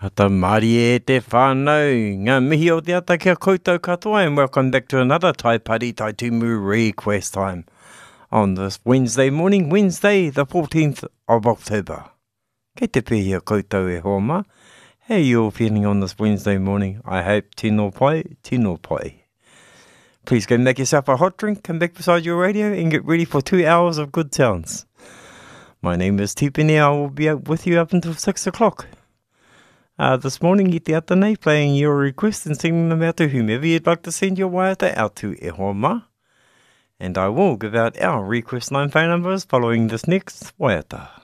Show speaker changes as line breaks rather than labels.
Hata Māori e te whānau, ngā mihi o te ata kia koutou katoa, and welcome back to another Tai Pari Tai Tumu request time on this Wednesday morning, Wednesday the 14th of October. Kei te pēhia koutou e hoa mā. How are you all feeling on this Wednesday morning? I hope tino pai, tino pai. Please go make yourself a hot drink, come back beside your radio and get ready for 2 hours of good sounds. My name is Tipene. I will be with you up until 6 o'clock. This morning, i te ata nei, playing your requests and sending them out to whomever you'd like to send your waiata out to e hoa mā. And I will give out our request line phone numbers following this next waiata.